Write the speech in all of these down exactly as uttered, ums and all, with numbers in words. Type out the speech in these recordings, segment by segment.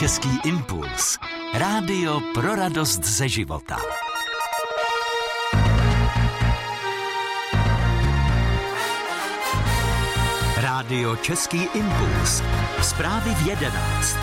Český impuls. Rádio pro radost ze života. Rádio Český impuls. Zprávy v jedenáct.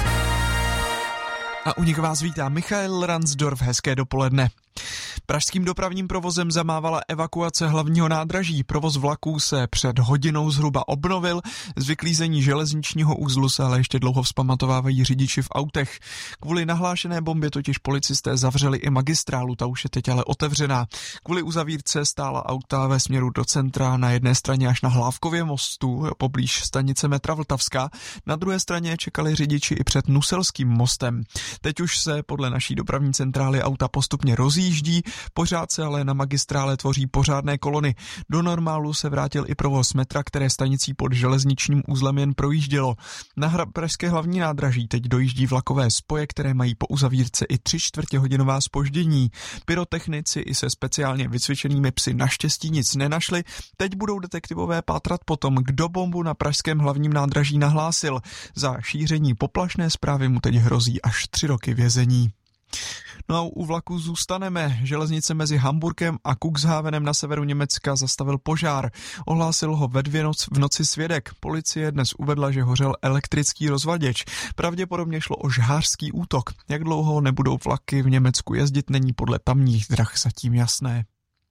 A u nich vás vítá Michael Ransdorf. Hezké dopoledne. Pražským dopravním provozem zamávala evakuace hlavního nádraží. Provoz vlaků se před hodinou zhruba obnovil. Z vyklízení železničního uzlu se ale ještě dlouho vzpamatovávají řidiči v autech. Kvůli nahlášené bombě totiž policisté zavřeli i magistrálu, ta už je teď ale otevřená. Kvůli uzavírce stála auta ve směru do centra, na jedné straně až na Hlávkově mostu, poblíž stanice metra Vltavská, na druhé straně čekali řidiči i před Nuselským mostem. Teď už se podle naší dopravní centrály auta postupně rozjíždí, pořád se ale na magistrále tvoří pořádné kolony. Do normálu se vrátil i provoz metra, které stanicí pod železničním uzlem jen projíždělo. Na hra pražské hlavní nádraží teď dojíždí vlakové spoje, které mají po uzavírce i tři čtvrtě hodinová zpoždění. Pyrotechnici i se speciálně vycvičenými psy naštěstí nic nenašli. Teď budou detektivové pátrat po tom, kdo bombu na pražském hlavním nádraží nahlásil. Za šíření poplašné zprávy mu teď hrozí až tři roky vězení. No a u vlaku zůstaneme. Železnice mezi Hamburkem a Cuxhavenem na severu Německa zastavil požár. Ohlásil ho ve dvě noc v noci svědek. Policie dnes uvedla, že hořel elektrický rozvaděč. Pravděpodobně šlo o žhářský útok. Jak dlouho nebudou vlaky v Německu jezdit, není podle tamních drah zatím jasné.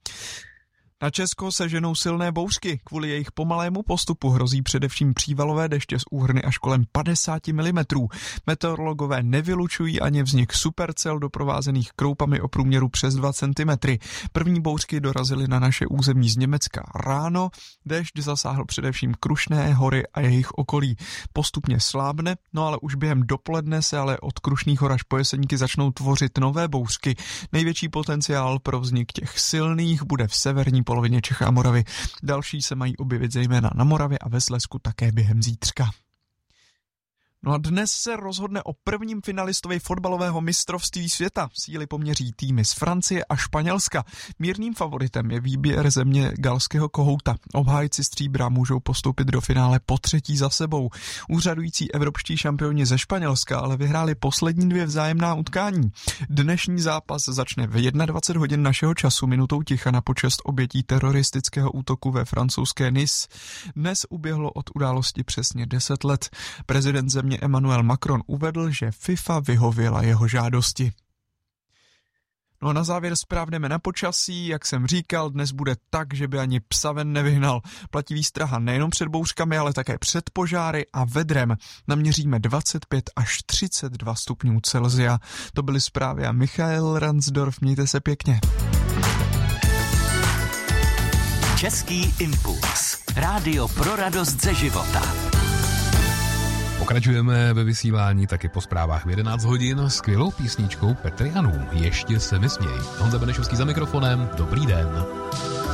Na Česko se ženou silné bouřky. Kvůli jejich pomalému postupu hrozí především přívalové deště s úhrny až kolem padesát milimetrů. Meteorologové nevylučují ani vznik supercel doprovázených kroupami o průměru přes dva centimetry. První bouřky dorazily na naše území z Německa ráno. Déšť zasáhl především Krušné hory a jejich okolí. Postupně slábne, no ale už během dopoledne se ale od Krušných hor až po Jeseníky začnou tvořit nové bouřky. Největší potenciál pro vznik těch silných bude v severní polovině Čech a Moravy. Další se mají objevit zejména na Moravě a ve Slezsku také během zítřka. No a dnes se rozhodne o prvním finalistovi fotbalového mistrovství světa. Síly poměří týmy z Francie a Španělska. Mírným favoritem je výběr země galského kohouta. Obhájci stříbra můžou postoupit do finále po třetí za sebou. Úřadující evropští šampioni ze Španělska ale vyhráli poslední dvě vzájemná utkání. Dnešní zápas začne v dvacet jedna hodin našeho času minutou ticha na počest obětí teroristického útoku ve francouzské Nice. Dnes uběhlo od události přesně deset let. Prezident země Emmanuel Macron uvedl, že FIFA vyhověla jeho žádosti. No a na závěr zpráv jdeme na počasí. Jak jsem říkal, dnes bude tak, že by ani psa ven nevyhnal. Platí výstraha nejenom před bouřkami, ale také před požáry a vedrem. Naměříme dvacet pět až třicet dva stupňů Celsia. To byly zprávy a Michael Ransdorf. Mějte se pěkně. Český impuls. Rádio pro radost ze života. Pokračujeme ve vysílání taky po zprávách v jedenáct hodin s skvělou písničkou Petr Janů. Ještě se nesměj. Honza Benešovský za mikrofonem. Dobrý den.